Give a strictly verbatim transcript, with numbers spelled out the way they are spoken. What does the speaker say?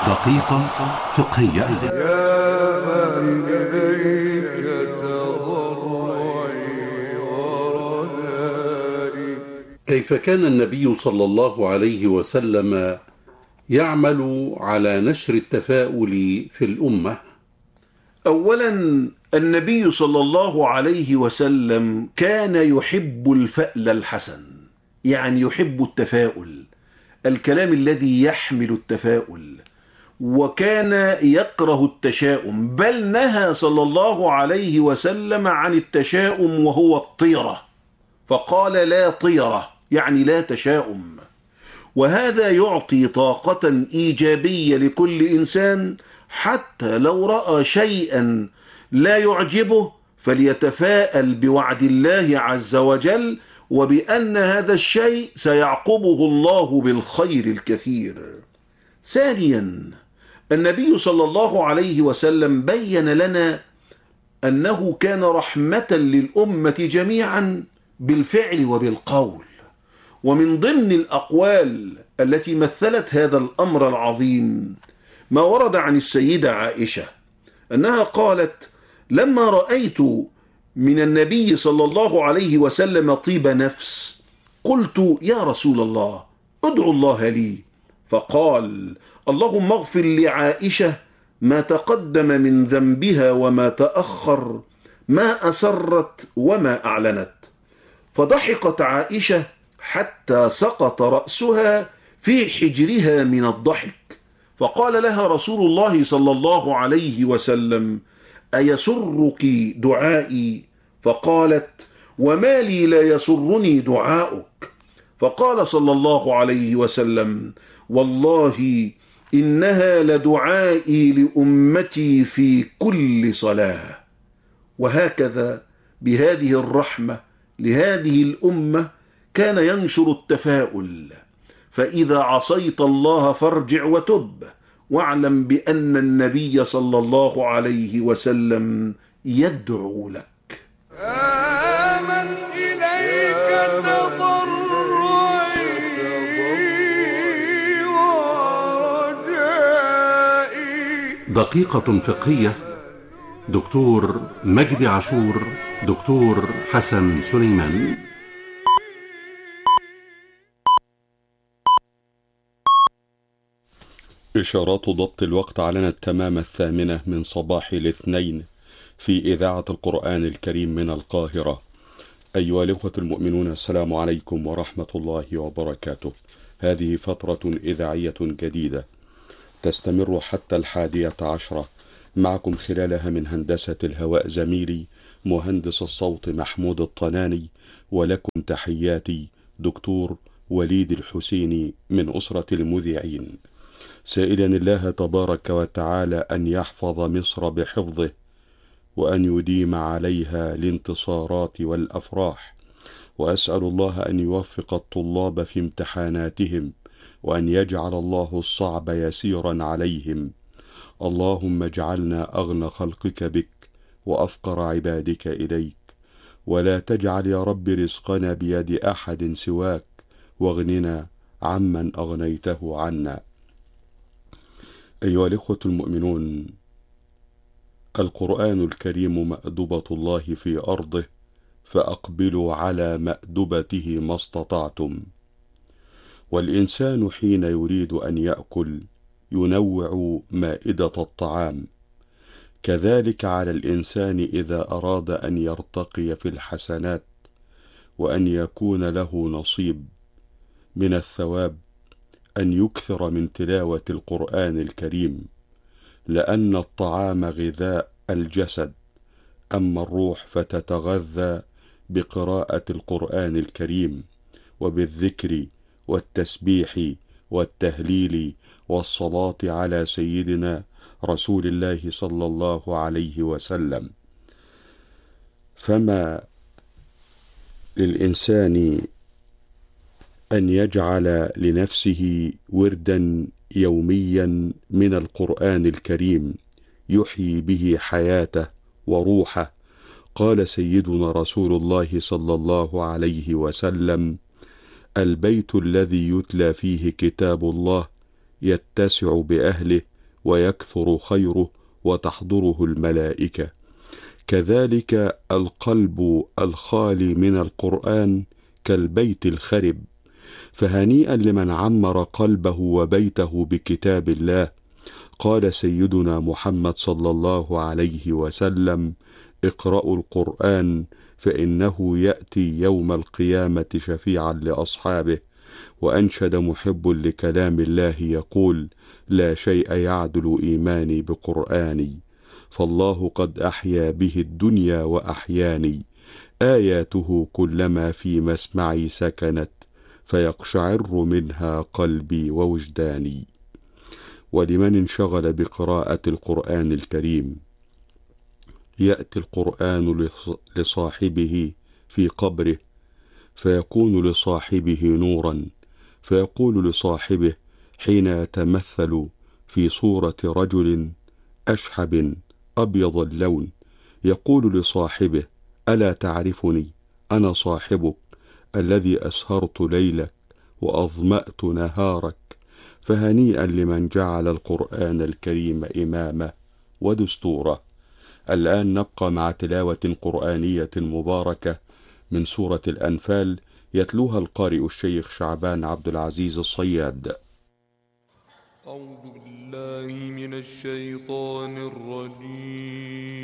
دقيقة فقهية. يا من إليك تضرعي ورجائي. كيف كان النبي صلى الله عليه وسلم يعمل على نشر التفاؤل في الأمة؟ أولا، النبي صلى الله عليه وسلم كان يحب الفأل الحسن، يعني يحب التفاؤل، الكلام الذي يحمل التفاؤل، وكان يكره التشاؤم، بل نهى صلى الله عليه وسلم عن التشاؤم وهو الطيرة، فقال لا طيرة يعني لا تشاؤم. وهذا يعطي طاقة إيجابية لكل إنسان، حتى لو رأى شيئا لا يعجبه فليتفاءل بوعد الله عز وجل، وبأن هذا الشيء سيعقبه الله بالخير الكثير. ثانيا، النبي صلى الله عليه وسلم بين لنا أنه كان رحمة للأمة جميعا بالفعل وبالقول. ومن ضمن الأقوال التي مثلت هذا الأمر العظيم ما ورد عن السيدة عائشة أنها قالت: لما رأيت من النبي صلى الله عليه وسلم طيب نفس قلت يا رسول الله ادعو الله لي، فقال: اللهم اغفر لعائشة ما تقدم من ذنبها وما تأخر، ما أسرت وما أعلنت. فضحكت عائشة حتى سقط رأسها في حجرها من الضحك، فقال لها رسول الله صلى الله عليه وسلم: أيسرك دعائي؟ فقالت: وما لي لا يسرني دعاؤك؟ فقال صلى الله عليه وسلم: والله إنها لدعائي لأمتي في كل صلاة. وهكذا بهذه الرحمة لهذه الأمة كان ينشر التفاؤل. فإذا عصيت الله فارجع وتب، واعلم بأن النبي صلى الله عليه وسلم يدعو لك. آمن إليك تضرعي ورجائي. دقيقة فقهية. دكتور مجدي عاشور، دكتور حسن سليمان. إشارات ضبط الوقت علنا التمام الثامنة من صباح الاثنين في إذاعة القرآن الكريم من القاهرة. أيها الإخوة المؤمنون، السلام عليكم ورحمة الله وبركاته. هذه فترة إذاعية جديدة تستمر حتى الحادية عشرة، معكم خلالها من هندسة الهواء زميلي مهندس الصوت محمود الطناني، ولكم تحياتي دكتور وليد الحسيني من أسرة المذيعين، سائلا الله تبارك وتعالى أن يحفظ مصر بحفظه، وأن يديم عليها الانتصارات والأفراح، وأسأل الله أن يوفق الطلاب في امتحاناتهم، وأن يجعل الله الصعب يسيرا عليهم. اللهم اجعلنا أغنى خلقك بك وأفقر عبادك إليك، ولا تجعل يا رب رزقنا بيد أحد سواك، واغننا عمن أغنيته عنا. أيها الإخوة المؤمنون، القرآن الكريم مأدبة الله في أرضه، فأقبلوا على مأدبته ما استطعتم. والإنسان حين يريد أن يأكل ينوع مائدة الطعام، كذلك على الإنسان إذا أراد أن يرتقي في الحسنات وأن يكون له نصيب من الثواب أن يكثر من تلاوة القرآن الكريم، لأن الطعام غذاء الجسد، أما الروح فتتغذى بقراءة القرآن الكريم وبالذكر والتسبيح والتهليل والصلاة على سيدنا رسول الله صلى الله عليه وسلم. فما للإنسان أن يجعل لنفسه وردا يوميا من القرآن الكريم يحيي به حياته وروحه. قال سيدنا رسول الله صلى الله عليه وسلم: البيت الذي يتلى فيه كتاب الله يتسع بأهله ويكثر خيره وتحضره الملائكة. كذلك القلب الخالي من القرآن كالبيت الخرب، فهنيئا لمن عمر قلبه وبيته بكتاب الله. قال سيدنا محمد صلى الله عليه وسلم: اقرأوا القرآن فإنه يأتي يوم القيامة شفيعا لأصحابه. وأنشد محب لكلام الله يقول: لا شيء يعدل إيماني بقرآني، فالله قد أحيا به الدنيا وأحياني. آياته كلما في مسمعي سكنت، فيقشعر منها قلبي ووجداني. ولمن انشغل بقراءة القرآن الكريم، يأتي القرآن لصاحبه في قبره فيكون لصاحبه نورا، فيقول لصاحبه حين يتمثل في صورة رجل أشحب أبيض اللون، يقول لصاحبه: ألا تعرفني؟ أنا صاحبك الذي أسهرت ليلك وأظمأت نهارك. فهنيئا لمن جعل القرآن الكريم إمامه ودستوره. الآن نبقى مع تلاوة قرآنية مباركة من سورة الأنفال، يتلوها القارئ الشيخ شعبان عبد العزيز الصياد. أعوذ بالله من الشيطان الرجيم.